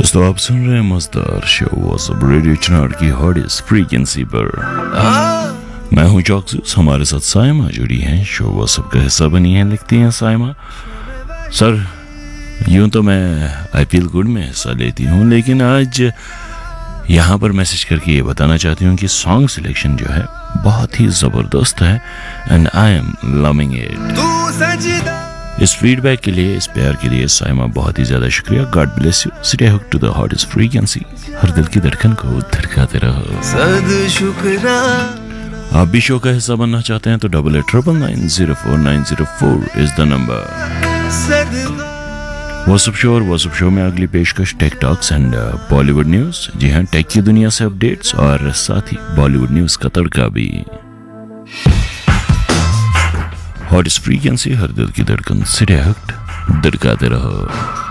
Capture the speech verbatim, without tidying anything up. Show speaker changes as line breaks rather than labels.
दोस्तों आप सुन रहे हैं मजेदार शो व्हाट्सएप रेडियो चिनार की हॉटेस्ट फ्रीक्वेंसी पर। मैं हूं चॉक्सिस, हमारे साथ साइमा जुड़ी हैं, शो व्हाट्सएप का हिस्सा बनी है। लिखती हैं साइमा, सर यूं तो मैं आई फील गुड में हिस्सा लेती हूं, लेकिन आज यहाँ पर मैसेज करके ये बताना चाहती हूँ कि सॉन्ग सिलेक्शन जो है बहुत ही ज़बरदस्त है and I am loving it. इस फीडबैक के लिए, इस प्यार के लिए साइमा बहुत ही ज़्यादा शुक्रिया। God bless you. Stay hook to the hottest frequency, हर दिल की धड़कन को धड़काते रहो। सद शुक्रा। आप भी शो का हिस्सा बनना चाहते हैं तो double eight triple nine zero four nine zero four is the number. WhatsApp show और व्हाट्सएप शो में अगली पेशकश tech talks and Bollywood news. जी हाँ, टेक की दुनिया से अपडेट्स और साथ ही बॉलीवुड न्यूज़ का तड़का भी। हॉटेस्ट फ्रीक्वेंसी, हर दिल की धड़कन, सिटे हक धड़काते रहो।